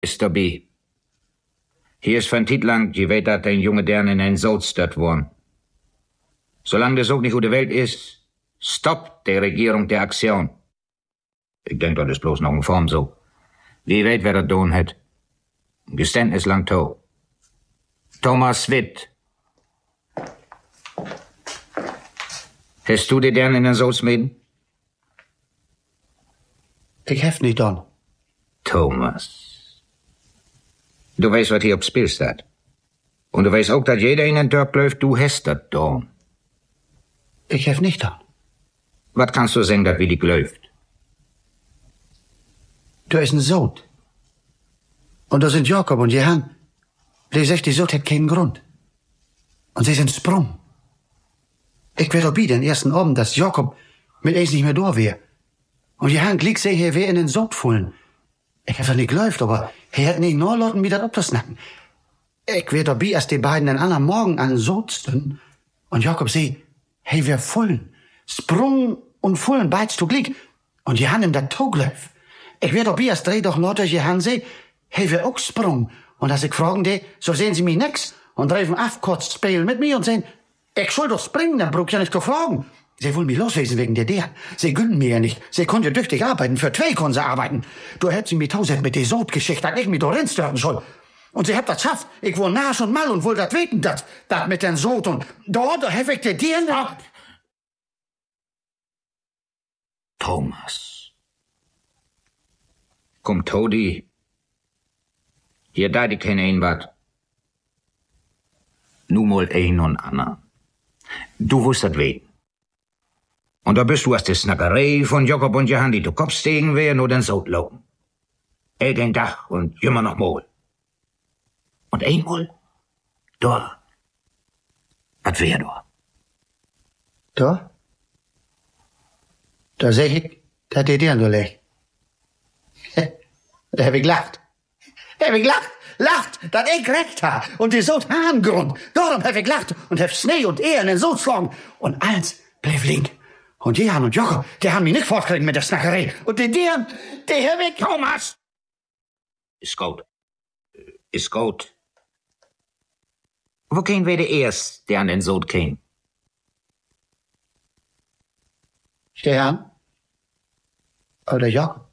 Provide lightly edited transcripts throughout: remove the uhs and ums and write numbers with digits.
Is dabei. Hier is van tijd lang, je weet dat een jonge dern in een zoutstad woont. Zolang das ook niet hoe de Welt is, stoppt de Regierung der Aktion. Ik denk dat is bloß nog een vorm zo. Wie weet wer dat doen het. Geständnis lang toe. Thomas Witt. Hast du die dern in den Soos mit? Ich hef nicht dan. Thomas. Du weißt, was hier op Spiel staat. Und du weißt auch, dass jeder in den Dörp läuft, du hast dat don. Ich hef nicht dan. Was kannst du sagen, dat wie die läuft? Da ist ein Sohn. Und da sind Jakob und Johann. Die sagt, die Sohn hat keinen Grund. Und sie sind sprung. Ich werde dabei den ersten Abend, dass Jakob mit eins nicht mehr da wär. Und Johann glick sich hier wer in den Sohn fallen. Ich hab das nicht geläuft, aber er hat nicht nur Leuten wieder abzusnacken. Ich werde dabei, als die beiden den anderen Morgen an Sohnsten und Jakob sie, hey, wir vollen. Sprung und vollen beidst du glick. Und Johann in der Togläuf. Ich werde dabei, als dreh doch Leute Johann sie, hey, wir auch sprung. Und als ich fragen die, so sehen sie mich nix und dreifen auf kurz spielen mit mir und sagen, ich soll doch springen, dann brauch ich ja nicht zu fragen. Sie wollen mich loswesen wegen der. Sie gönnen mir ja nicht. Sie können ja tüchtig arbeiten. Für 2 können sie arbeiten. Du hättest mich tausend mit der Sod-Geschichte, dass ich mich da rinstörten soll. Und sie habt das schafft. Ich wohl nasch und mal und wohl das weten, das mit den Sod und da hef ich dir ab. Thomas. Komm, Todi. Hier da die kenne ihn wat. Nu mal ein und Anna. Du wusstest weten. Und da bist du aus der Snackerei von Jakob und Johann, die du Kopf stegen wär, nur den Sod laufen. Den Dach und immer noch mal. Und einmal, da. Was wär da? Da? Da sag ich, dass die dir nur leg. Da hab ich gelacht. Lacht, dass ich recht ha. Und die Sod haben Grund. Darum hab ich gelacht und hab Schnee und Ehren in den Sod schlagen. Und alles bleib link. Und Johann und Jakob, die haben mich nicht fortkriegen mit der Snackerei. Und die hab ich... Thomas! Ist gut. Wo gehen wir der erst, der an den Sod käm? Johann? Oder Jakob?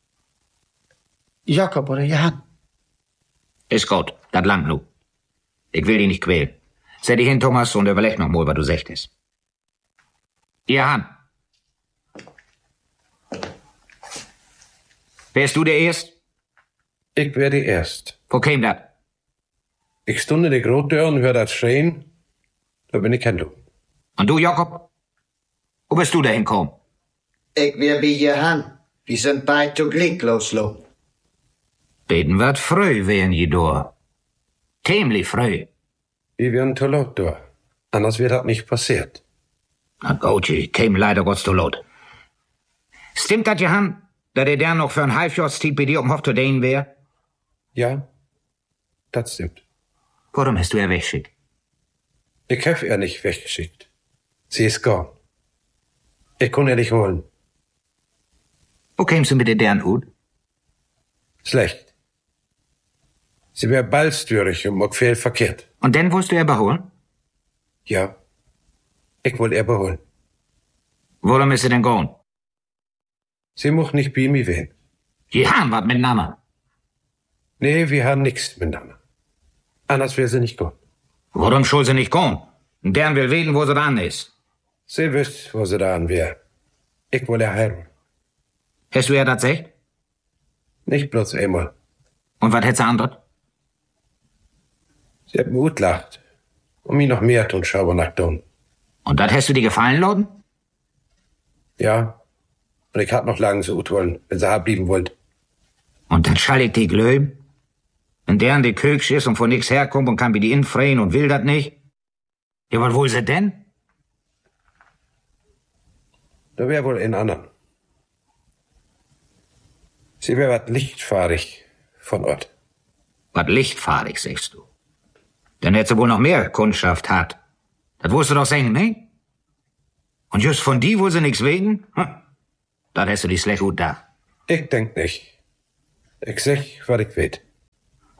Jakob oder Johann? Ist gut, dat lang nu. Ich will dich nicht quälen. Setz dich hin, Thomas, und überleg noch mal, was du sagtest. Johann. Wärst du der Erst? Ich wär die Erst. Wo käm dat? Ich stunde die Grotdeur und hör dat schreien. Da bin ich kein Du. Und du, Jakob? Wo bist du dahin gekommen? Ich wär bei Johann. Die sind beid zu Glick loslo. Beten wat früh wären je da. Tämlich früh. Ich wären zu laut da. Anders wär dat nicht passiert. Na gut, ich käm leider Gottes zu laut. Stimmt dat, Johann, dass der noch für ein Halbjahrstiet bei dir um Hof zu dehnen wär? Ja, das stimmt. Warum hast du er weggeschickt? Ich hab er nicht weggeschickt. Sie ist gone. Ich kann er nicht holen. Wo kämst du mit der deren ut? Schlecht. Sie wär ballstürig und mag viel verkehrt. Und dann wolltest du er beholen? Ja. Ich will er beholen. Warum ist sie denn gone? Sie mocht nicht bei mir wehen. Die haben wat miteinander. Nee, wir haben nix miteinander. Anders wär sie nicht gone. Warum soll sie nicht gone? Und deren will weten, wo sie dran ist. Sie wisst, wo sie da an wär. Ich will er heiraten. Hast du ihr das gesagt? Nicht bloß einmal. Und was hätt sie andert? Sie hat mir gut lacht. Und mich noch mehr tun Schabernack tun. Und das hast du dir gefallen lassen? Ja. Und ich hab noch lange so gut wollen, wenn sie blieben wollt. Und dann schall ich die glöben? Wenn deren die Köksch ist und von nix herkommt und kann wie die infreien und will dat nicht? Ja, was wohl sie denn? Da wär wohl ein anderen. Sie wär wat lichtfahrig von Ort. Was lichtfahrig, sagst du? Dann hätt sie wohl noch mehr Kundschaft hat. Das wirst du doch sagen, ne? Und just von die, wo sie nix wegen? Dann hast du die schlecht gut da. Ich denk nicht. Ich sag, was ich weet.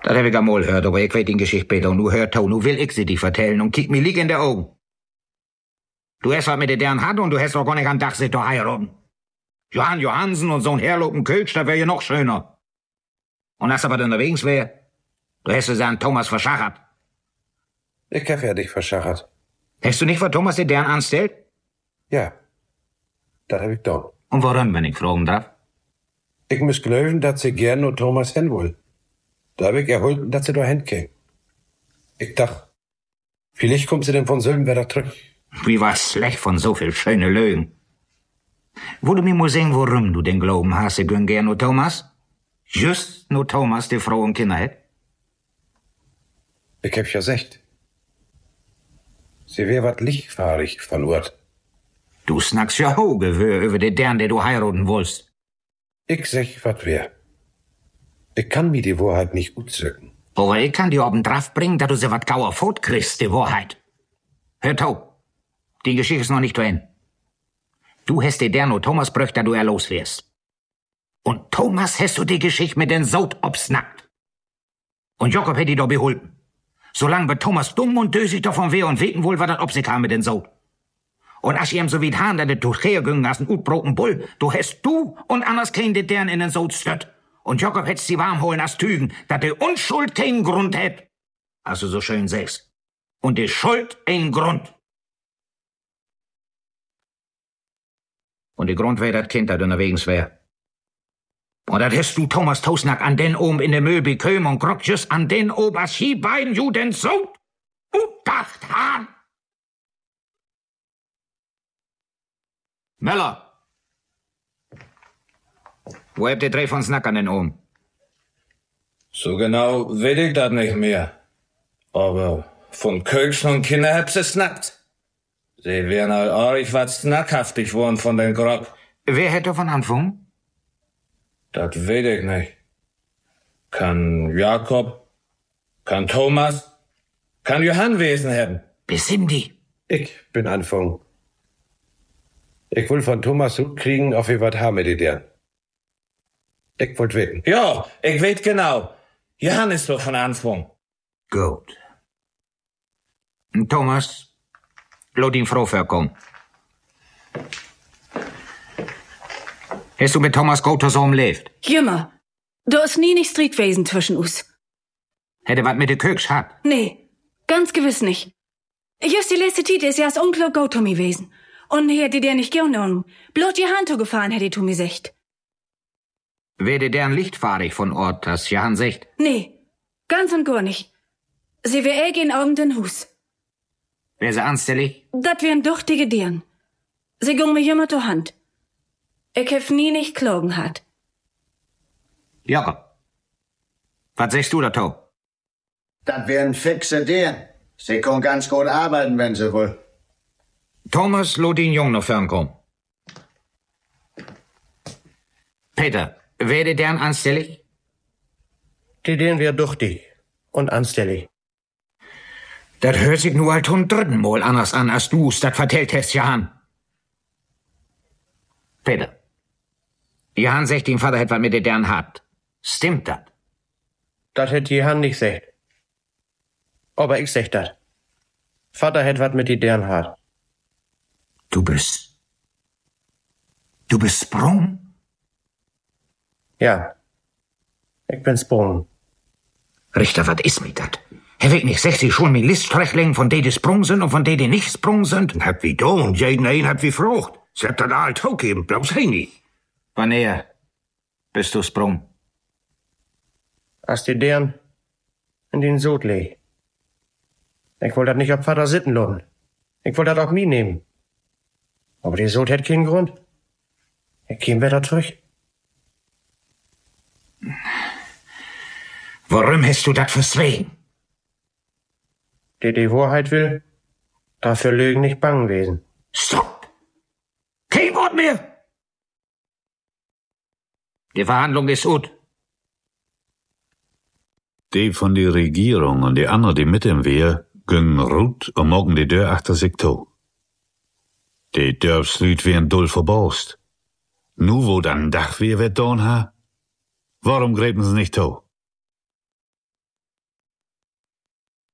Das hab ich einmal gehört, aber ich weiß die Geschichte Peter, und nu hört Tau, nu will ich sie dich vertellen und kick mir lieg in der Augen. Du hast was mit der deren Hand und du hast doch gar nicht an Dach sich doch heiraten. Johann Johansen und so ein Herlopen Kölsch, das wär ja noch schöner. Und das aber dann unterwegs wär, du hast es an Thomas verschachert. Ich hab ja dich verschachert. Hast du nicht von Thomas der deren anstellt? Ja, das hab ich doch. Und warum, wenn ich fragen darf? Ich muss glauben, dass sie gern nur Thomas hin will. Da hab ich erholt, dass sie da hinkäme. Ich dacht, vielleicht kommt sie denn von Sölden wieder zurück. Wie war's schlecht von so viel schöne Lügen. Wo du mir mal sehen, warum du den Glauben hast, ich gönn gern nur Thomas? Just nur Thomas, die Frau und Kinder hat? Ich hab ja gesagt. Sie wär wat lichtfahrig von Ort. Du snackst ja Hoge über den deren, der du heiraten willst. Ich sag, wat wär. Ich kann mir die Wahrheit nicht gut sögen. Aber ich kann dir oben drauf bringen, dass du sie wat gauer fort kriegst, die Wahrheit. Hör Tau, die Geschichte ist noch nicht zu Ende. Du hast dir deren nur Thomas bröcht, da du er los wärst. Und Thomas hast du die Geschichte mit den Sod obsnackt. Und Jakob hätt die doch beholpen. Solang wird Thomas dumm und dösig davon weh und weten wohl, was das ob sich haben mit den Sod. Und als ihm so wie Hahn, dass du hergingen hast, ein utbroken Bull, du hast du und anders kein die deren in den Sod stört. Und Jakob hätt's sie warm holen als Tügen, dass die Unschuld keinen Grund hätt. Also so schön sagst. Und die Schuld einen Grund. Und die Grund wär das Kind, das unterwegs wär. Und das hast du Thomas Tausnack an den oben in der Mühl beköm und grog just an den oben, als die beiden Juden so udacht han. Möller! Wo habt ihr drei von Snack an den oben? So genau weiß ich das nicht mehr. Aber von Kölsch und Kinder hab's es snackt. Sie wären halt arg wat snackhaftig worden von den Grog. Wer hätte von Anfang? Das weiß ich nicht. Kann Jakob, kann Thomas, kann Johann Wesen haben. Besinn die. Ich bin Anfang. Ich will von Thomas Hut kriegen, auf wie wat haben mit deren. Ich wollt wetten. Ja, ich weiß genau. Johann ist doch von Anfang. Gut. Thomas, lass ihn froh verkommen. Hast du mit Thomas Gotter so umlebt? Jümmer, da ist nie nicht Streetwesen zwischen uns. Hätte wat mit de Köks hat? Nee, ganz gewiss nicht. Just die letzte Tite ist ja als Onkel Gotter gewesen. Und hätte der nicht genommen. Bloß die Hand gefahren, hätte tu mir secht. Werde deren lichtfahrig von Ort, das Johann secht? Nee, ganz und gar nicht. Sie wär in Augen den Hus. Wär sie anstellig? Dat wären duchtige deren. Sie gung mir immer zur Hand. Ich hef nie nicht klagen hat. Jakob, was sagst du da, Tau? Das wären fixe Deren. Sie kann ganz gut arbeiten, wenn sie will. Thomas, lass den Jungen noch fernkommen. Peter, werde deren anstellig? Die denen wär duchtig und anstellig. Das hört sich nur halt zum dritten Mal anders an, als du's das vertellt hast, Johann. Peter, Johann sagt, den Vater hätt was mit der deren hat. Stimmt das? Das hätt Johann nicht gesagt. Aber ich sag das. Vater hätt wat mit die deren hat. Du bist Sprung? Ja. Ich bin Sprung. Richter, was ist mit dat? Herr Weg nicht 60 schon mit Liststrechlingen von die Sprung sind und von die nicht Sprung sind? Hab wie da und jeden ein hat wie Frucht. Sie habt das alt auch geben, bloß hey nicht. Wann er bist du Sprung? Als die deren in den Sod leg. Ich wollt dat nicht ob Vater sitten lassen. Ich wollt dat auch mir nehmen. Aber die Sod hätt keinen Grund. Ich käm wieder zurück. Warum hast du dat verswegen? Der die Wahrheit will, dafür Lügen nicht bang gewesen. Stopp! Kein Wort mehr! Die Verhandlung ist gut. Die von der Regierung und die anderen, die mit ihm wär, gingen rut und mogen die Tür achter sich to. Die Dörfslüt wären dull verbaust. Nu wo dann Dach wir wird don ha? Warum gräben sie nicht to?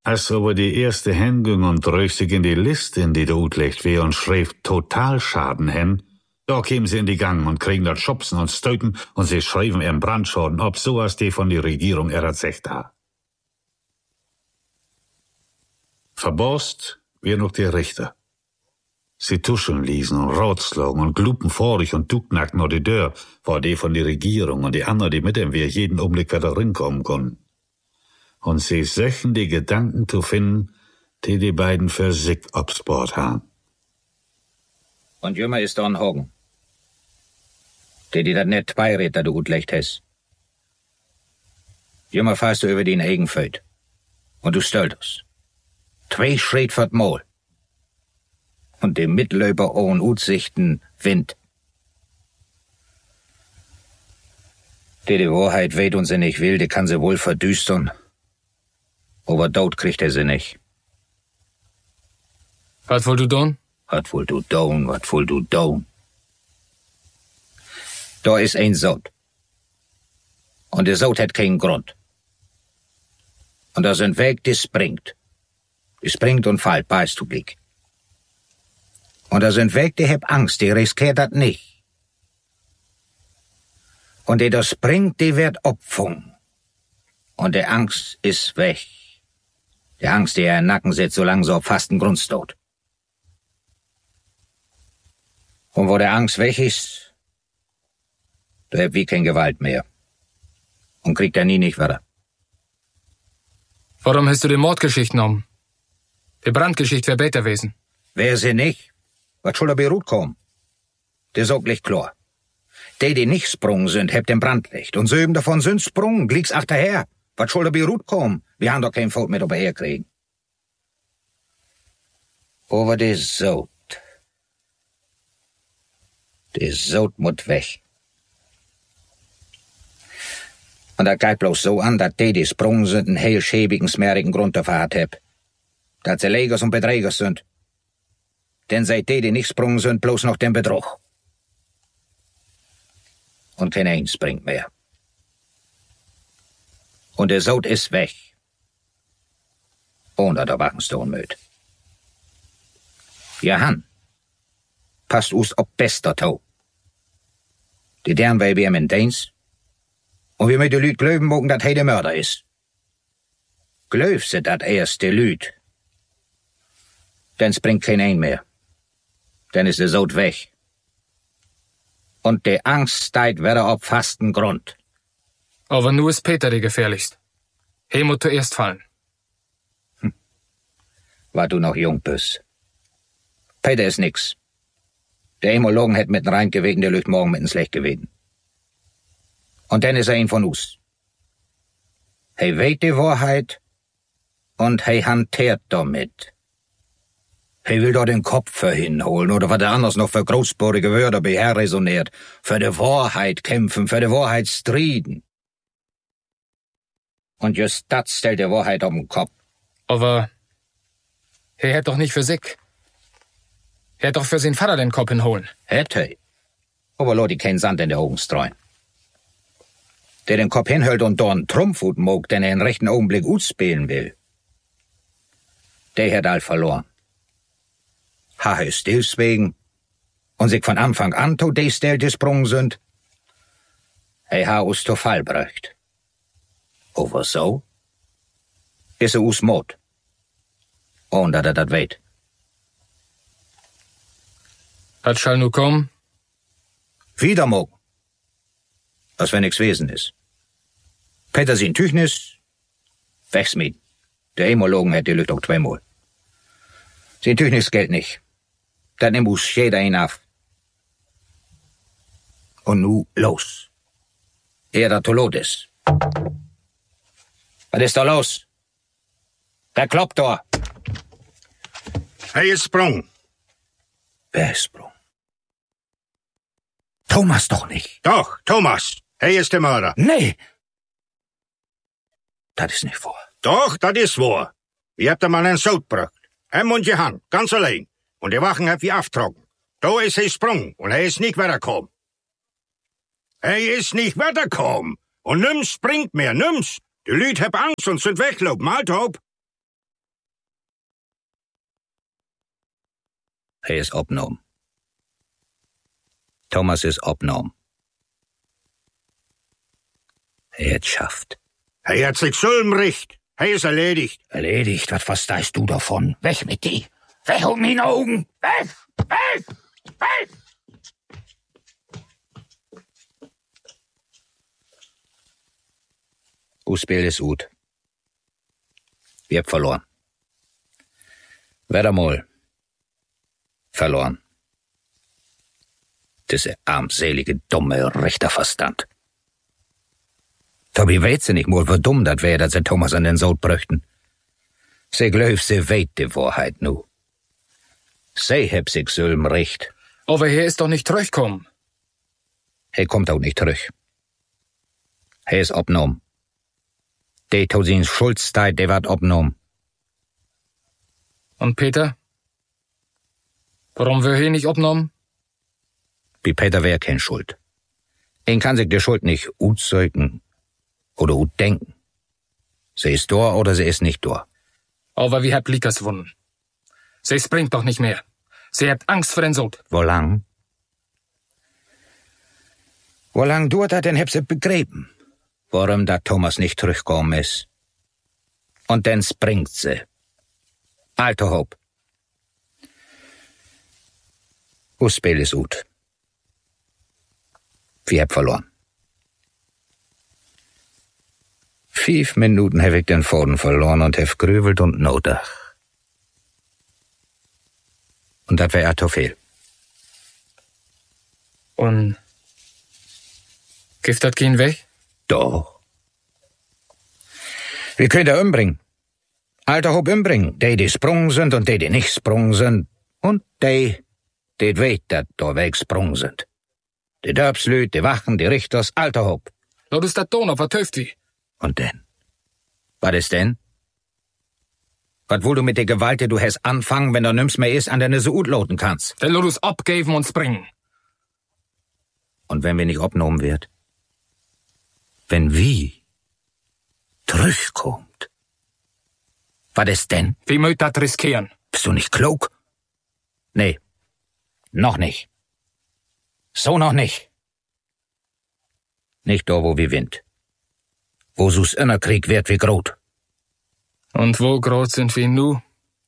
Als aber die erste hinging und röstig in die Liste, in die utlegt wie und schrieb Totalschaden hin, da kämen sie in die Gang und kriegen dort Schubsen und Stöten und sie schreiben ihren Brandschaden ob, so als die von der Regierung erzählt ha. Verbost wir noch die Richter. Sie tuscheln ließen und ratschlagen und glupen vorig und ducknackt nach die Tür, vor die von der Regierung und die anderen, die mit dem wir jeden Augenblick wieder rinkommen konnten. Und sie söchen die Gedanken zu finden, die beiden für sich absport haben. Und jümmer ist da ein Hogen. Die dat net beiredt, da du gut lecht hast. Jümmer fährst du über den Eigenfeld. Und du stölterst. 2 Schritt für Mol. Und dem Mitlöber ohne Utsichten Wind. Die Wahrheit weht und sie nicht will, die kann sie wohl verdüstern. Aber dort kriegt sie nicht. Was wollt du tun? Was wollt du tun, was wollt du tun? Da ist ein Sod. Und der Sod hat keinen Grund. Und da sind Weg, die springt. Die springt und fällt, beißt du Blick. Und da sind Weg, die hab Angst, die riskiert dat nicht. Und die da springt, die wird opfung. Und die Angst ist weg. Die Angst, die ihr im Nacken sitzt, solange so auf fasten Grundstod. Und wo der Angst weg ist, da habt wie kein Gewalt mehr. Und kriegt nie nicht weiter. Warum hast du die Mordgeschichte genommen? Die Brandgeschichte wär besser gewesen. Wär sie nicht, was soll da beruht kommen? Der sagt nicht klar. Die nicht sprungen sind, habt den Brandlicht. Und söben davon sind sprungen, glieks achterher. Was soll da beruht kommen? Wir haben doch kein Volk mit oberher kriegen. Aber der Sod. Der Sod muss weg. Und das geht bloß so an, dass die sprungen sind, einen heel schäbigen, smerigen Grund dafür hat. Dass sie Legers und Beträgers sind. Denn seit die nicht sprungen sind, bloß noch den Betrug. Und kein eins springt mehr. Und der Sod ist weg. Ohne der Wachenstone möt. Johann, passt us ob bester Tau. Die deren weil wir in Deins. Und wir mit de Lüd glöben mogen, dat der Mörder is. Glöv se dat erste Lüd. Dann springt kein ein mehr. Dann ist der Sod weg. Und die Angst steigt wieder auf fasten Grund. Aber nur ist Peter die gefährlichst. He muss zuerst fallen. War du noch jung bist. Peter ist nix. Der Emologen hätt mit rein gewegen, der lügt morgen mit ins Schlecht gewesen. Und dann ist ein von us. He weht die Wahrheit und he hantiert damit. He will da den Kopf für hinholen oder was er anders noch für großsporige Wörter beherresoniert. Für die Wahrheit kämpfen, für die Wahrheit striden. Und just dat stellt die Wahrheit auf den Kopf. Aber er hätt doch nicht für sich. Er hätt doch für seinen Vater den Kopf hinholen. Hätt he. Aber lo die kein Sand in der Augen streuen. Der den Kopf hinhält und da einen Trumpfhut mag, den er in rechten Augenblick utspielen will. Der hat all verloren. Ha he stillswegen und sich von Anfang an to de Stell gesprungen sind. He ha us to Fall bräucht. Aber so is us Mord. Und dat dat weet. Was schall nu kommen? Wieder morgen. Als wenn nix Wesen is. Peter sin Tüchnis, wegsmieden. Der Emologen hätt die Lüt auch 2-mal. Sin Tüchnis Geld nicht. Dat nimmt us jeder hinaf. Und nu los. Er to lot is. Was ist da los? Der kloppt da. Hey, ist sprung. Wer ist sprung? Thomas doch nicht. Doch, Thomas. Hey, ist der Mörder. Nee. Das ist nicht wahr. Doch, das ist wahr. Wir habt mal einen Sod gebracht. Hem und Johann, ganz allein. Und die Wachen habt wir aufgetrogen. Da ist er sprung und er ist nicht weitergekommen. Er ist nicht weitergekommen. Und nimm's springt mehr, nimm's. Die Lüd hab Angst und sind weglaufen, halt hopp. Hij is opgenomen. Thomas is opgenomen. Hij het schafft. Hij hat sich Sulmrecht. Hij is erledigt. Erledigt? Was verstehst du davon? Weg mit die! Weg um meine Augen! Weg! Weg! Weg! Uw spel is uit. Wir haben verloren. Wieder mal. Verloren. Diese armselige, dumme Richterverstand. Tobi weet ze niet mal, wie dumm dat wär, dat ze Thomas an den Sood brüchten. Sie geloof, sie weet die Wahrheit nu. Sie heb sich Sülm recht. Aber er ist doch nicht zurückgekommen. Er kommt auch nicht zurück. Er ist opgenommen. Die tut sin Schuldszeit, der wird opgenommen. Und Peter? Warum wird er nicht opgenommen? Wie Peter wär kein Schuld. Ihn kann sich die Schuld nicht utzeugen oder denken. Sie ist da oder sie ist nicht da. Aber wie habt Likas gewonnen? Sie springt doch nicht mehr. Sie habt Angst vor den Sold. Wo lang? Wo lang dauert das, denn habt sie begräben, warum da Thomas nicht zurückgekommen ist. Und dann springt sie. Alter Hob. Us Spiel ist gut. Wir haben verloren. 5 Minuten habe ich den Faden verloren und habe grübelt und notach. Und das wäre ja zu viel. Und gibt das keinen Weg? Doch. Wir können da umbringen. Alter Hob umbringen. Die sprung sind und die nicht sprung sind. Und die weet, dat da weg sprung sind. Die Dörpslüt, die Wachen, die Richters, alter Hob. Laut ist dat Ton, was töft wie? Und denn? Was ist denn? Was wohl du mit der Gewalt, die du hast anfangen, wenn da nimm's mehr ist, an deine so gut loten kannst? Dann lass uns abgeben und springen. Und wenn wir nicht abgenommen wird? Wenn wie zurückkommt? Was ist denn? Wie möcht dat riskieren? Bist du nicht klug? Nee, noch nicht. So noch nicht. Nicht da, wo wir Wind. Wo so's Innerkrieg wird wie Grot. Und wo groß sind wir nu?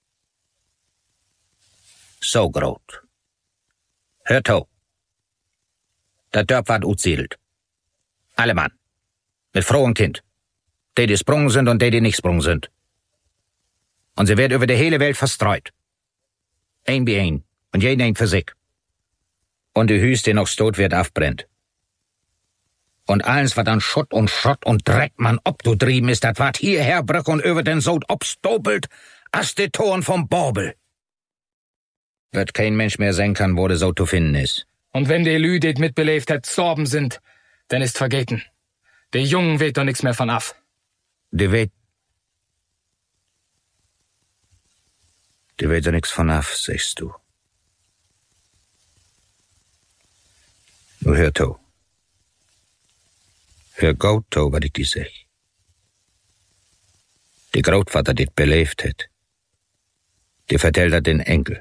So grot. Hört ho. Der Dörp ward utsiedelt. Alle Mann. Mit frohem Kind. Die sprungen sind und die nicht sprungen sind. Und sie wird über die hele Welt verstreut. Ein wie ein. Und jeden ein für sich. Und die Hüs, die noch stot wird, aufbrennt. Und alles, was an Schutt und Schrott und Dreck man obdudrieben ist, dat ward hierher brück und über den Sod obstobelt, as die Toren vom Borbel. Wird kein Mensch mehr sein kann, wo der Sod zu finden ist. Und wenn die Lü, die mitbelebt hat, sorben sind, dann ist vergeten. Der Jungen weht doch nix mehr von af. Die weht doch nix von af, sagst du. Nu hör to. Hör gut to, wat ik die zeg. Die Grootvater dit beleefd het, die vertellt dat den Enkel.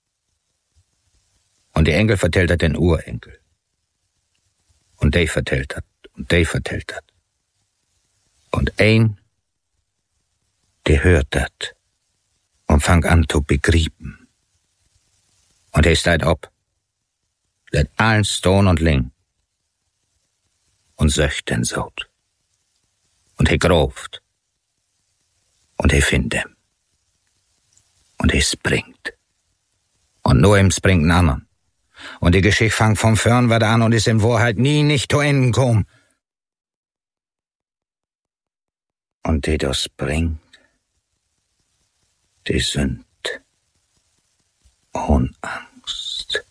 Und die Enkel vertellt dat den Urenkel. Und die vertellt dat, und die vertellt dat. Und ein, die hört dat und fang an zu begrieben. Und er steigt op, let allen stone und ling. Und söcht den Sod. Und he groft. Und he findt ihm. Und he springt. Und nur ihm springt ein anderen. Und die Geschichte fangt vom Förn wieder an und ist in Wahrheit nie nicht zu Enden gekommen. Und die da springt, die sind ohne Angst.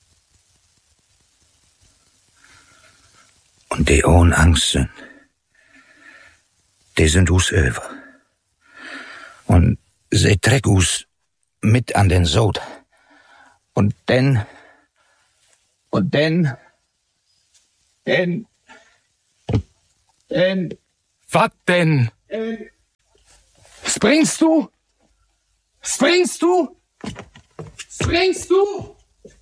Und die ohne Angst sind, die sind us über. Und sie treck us mit an den Sod. Und dann, Was denn? Springst du? Springst du? Springst du?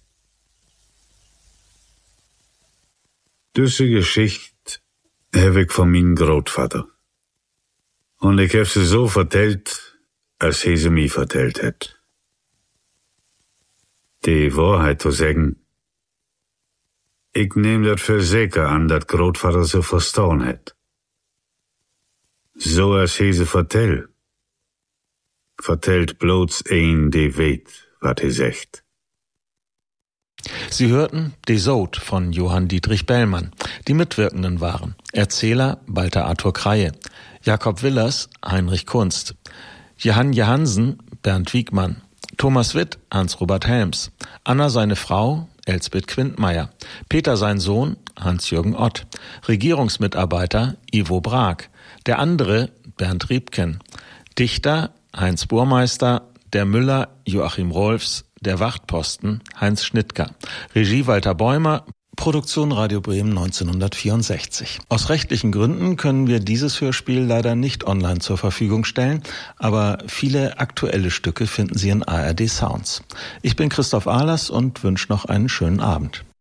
Diese Geschichte habe ich von meinem Großvater. Und ich habe sie so vertellt, als sie mir vertellt hat. Die Wahrheit zu sagen, ich nehm das für sicher an, dat Großvater so verstanden hat. So als sie vertellt bloß ein, die weet, wat er sagt. Sie hörten Die Sod von Johann Dietrich Bellmann. Die Mitwirkenden waren Erzähler Walter Arthur Kreie, Jakob Willers, Heinrich Kunst, Johann Johansen, Bernd Wiegmann, Thomas Witt, Hans-Robert Helms, Anna seine Frau, Elsbeth Quintmeier, Peter sein Sohn, Hans-Jürgen Ott, Regierungsmitarbeiter Ivo Brag, der andere Bernd Riebken, Dichter Heinz Burmeister, der Müller Joachim Rolfs, der Wachtposten Heinz Schnittger, Regie Walter Bäumer, Produktion Radio Bremen 1964. Aus rechtlichen Gründen können wir dieses Hörspiel leider nicht online zur Verfügung stellen, aber viele aktuelle Stücke finden Sie in ARD Sounds. Ich bin Christoph Ahlers und wünsche noch einen schönen Abend.